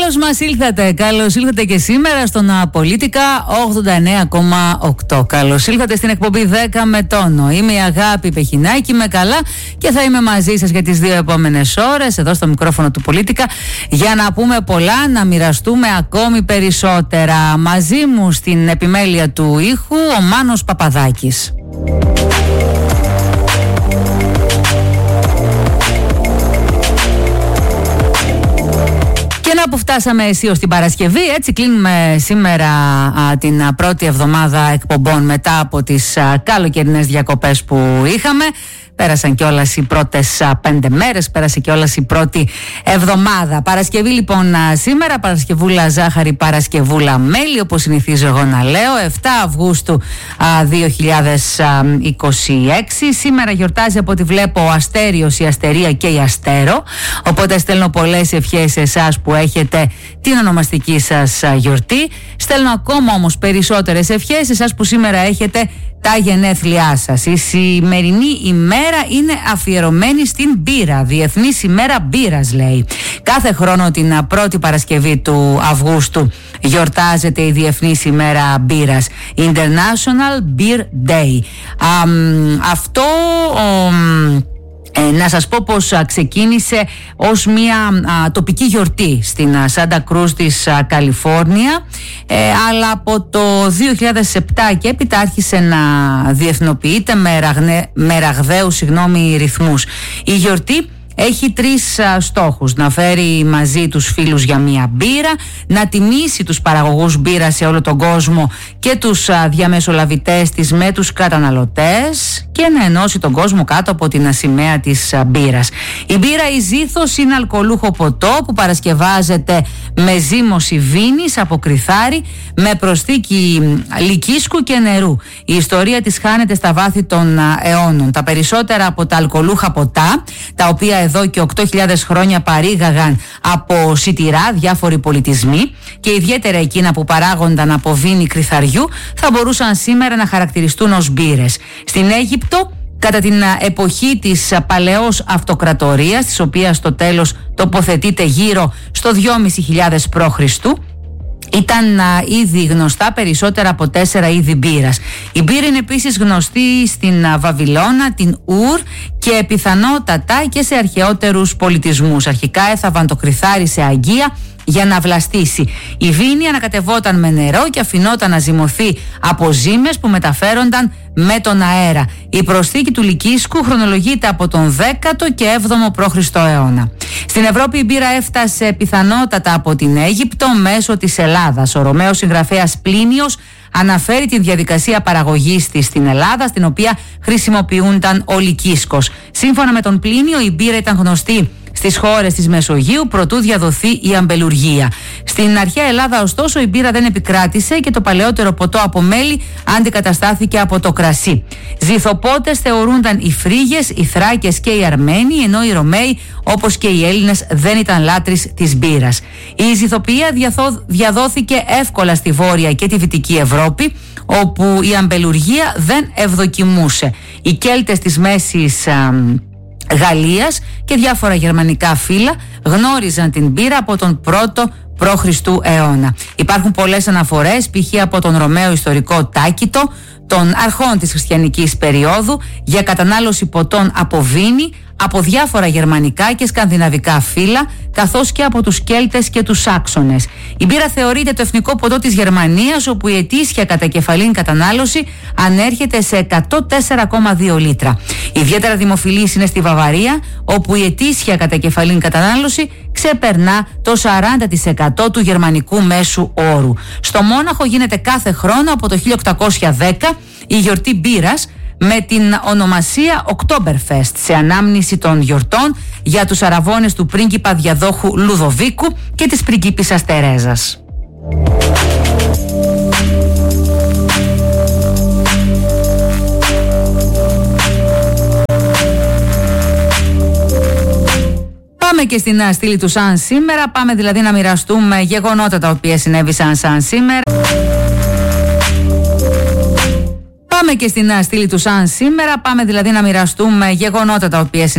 Καλώς ήλθατε και σήμερα στον Πολίτικα 89,8. Καλώς ήλθατε στην εκπομπή 10 με τόνο. Είμαι η Αγάπη Πεχινάκη, με καλά, και θα είμαι μαζί σας για τις 2 επόμενες ώρες εδώ στο μικρόφωνο του Πολίτικα για να πούμε πολλά, να μοιραστούμε ακόμη περισσότερα. Μαζί μου στην επιμέλεια του ήχου ο Μάνος Παπαδάκης. Που φτάσαμε αισίως την Παρασκευή, έτσι κλείνουμε σήμερα την πρώτη εβδομάδα εκπομπών μετά από τις καλοκαιρινές διακοπές που είχαμε. Πέρασαν κιόλας οι πρώτες 5 μέρες, πέρασε κιόλας η πρώτη εβδομάδα. Παρασκευή λοιπόν σήμερα, Παρασκευούλα ζάχαρη, Παρασκευούλα μέλι, όπως συνηθίζω εγώ να λέω, 7 Αυγούστου 2026. Σήμερα γιορτάζει από ό,τι βλέπω ο Αστέριος, η Αστερία και η Αστέρο, οπότε στέλνω πολλές ευχές σε εσάς που έχετε την ονομαστική σας γιορτή. Στέλνω ακόμα όμως περισσότερες ευχές σε εσάς που σήμερα έχετε τα γενέθλιά σας. Η σημερινή ημέρα είναι αφιερωμένη στην μπύρα. Διεθνής ημέρα μπύρας, λέει. Κάθε χρόνο την πρώτη Παρασκευή του Αυγούστου γιορτάζεται η Διεθνής ημέρα μπύρας. International Beer Day. Αυτό... να σας πω πως ξεκίνησε ως μια τοπική γιορτή στην Σάντα Κρούς της Καλιφόρνια, αλλά από το 2007 και έπειτα άρχισε να διεθνοποιείται με ραγδαίους ρυθμούς. Η γιορτή έχει 3 στόχους: να φέρει μαζί τους φίλους για μία μπύρα, να τιμήσει τους παραγωγούς μπύρα σε όλο τον κόσμο και τους διαμεσολαβητές της με τους καταναλωτές και να ενώσει τον κόσμο κάτω από την σημαία της μπύρας. Η μπύρα εις ήθος είναι αλκοολούχο ποτό που παρασκευάζεται με ζύμωση βίνης από κριθάρι με προσθήκη λυκίσκου και νερού. Η ιστορία της χάνεται στα βάθη των αιώνων. Τα περισσότερα από τα αλκοολούχα ποτά, τα οποία εδώ και 8.000 χρόνια παρήγαγαν από σιτηρά διάφοροι πολιτισμοί και ιδιαίτερα εκείνα που παράγονταν από βίνη κριθαριού, θα μπορούσαν σήμερα να χαρακτηριστούν ως μπύρες. Στην Αίγυπτο, κατά την εποχή της παλαιός αυτοκρατορίας, της οποίας το τέλος τοποθετείται γύρω στο 2.500 π.Χ., ήταν ήδη γνωστά περισσότερα από 4 είδη μπύρας. Η μπύρα είναι επίσης γνωστή στην Βαβυλώνα, την Ουρ και πιθανότατα και σε αρχαιότερους πολιτισμούς. Αρχικά έθαβαν το κριθάρι σε αγγεία για να βλαστήσει. Η βίνη ανακατευόταν με νερό και αφινόταν να ζυμωθεί από ζύμες που μεταφέρονταν με τον αέρα. Η προσθήκη του λυκίσκου χρονολογείται από τον 10ο και 7ο π.Χ. αιώνα. Στην Ευρώπη η μπύρα έφτασε πιθανότατα από την Αίγυπτο μέσω της Ελλάδας. Ο Ρωμαίος συγγραφέας Πλίνιος αναφέρει τη διαδικασία παραγωγής της στην Ελλάδα, στην οποία χρησιμοποιούνταν ο λυκίσκος. Σύμφωνα με τον Πλίνιο, η μπύρα ήταν γνωστή στις χώρες της Μεσογείου προτού διαδοθεί η αμπελουργία. Στην αρχαία Ελλάδα, ωστόσο, η μπύρα δεν επικράτησε και το παλαιότερο ποτό από μέλι αντικαταστάθηκε από το κρασί. Ζυθοπότες θεωρούνταν οι Φρίγες, οι Θράκες και οι Αρμένοι, ενώ οι Ρωμαίοι, όπως και οι Έλληνες, δεν ήταν λάτρεις της μπύρας. Η ζυθοποιία διαδόθηκε εύκολα στη Βόρεια και τη Δυτική Ευρώπη, όπου η αμπελουργία δεν ευδοκιμούσε. Οι Κέλτες της Μέσης Γαλλίας και διάφορα γερμανικά φύλλα γνώριζαν την μπύρα από τον 1ο π.Χ. αιώνα. Υπάρχουν πολλές αναφορές, π.χ. από τον Ρωμαίο ιστορικό Τάκητο, των αρχών της χριστιανικής περίοδου, για κατανάλωση ποτών από βίνη, από διάφορα γερμανικά και σκανδιναβικά φύλλα, καθώς και από τους Κέλτες και τους Σάξονες. Η μπύρα θεωρείται το εθνικό ποτό της Γερμανίας, όπου η ετήσια κατακεφαλήν κατανάλωση ανέρχεται σε 104,2 λίτρα. Ιδιαίτερα δημοφιλής είναι στη Βαβαρία, όπου η ετήσια κατακεφαλήν κατανάλωση ξεπερνά το 40% του γερμανικού μέσου όρου. Στο Μόναχο γίνεται κάθε χρόνο από το 1810 η γιορτή μπύρας με την ονομασία Oktoberfest, σε ανάμνηση των γιορτών για τους αραβώνες του πρίγκιπα διαδόχου Λουδοβίκου και της πριγκίπισσας Τερέζας. Πάμε και στην στήλη του σαν σήμερα. Πάμε δηλαδή να μοιραστούμε γεγονότα τα οποία συνέβησαν σαν σήμερα. Πάμε και στην στήλη του σαν σήμερα. Πάμε δηλαδή να μοιραστούμε γεγονότα τα οποία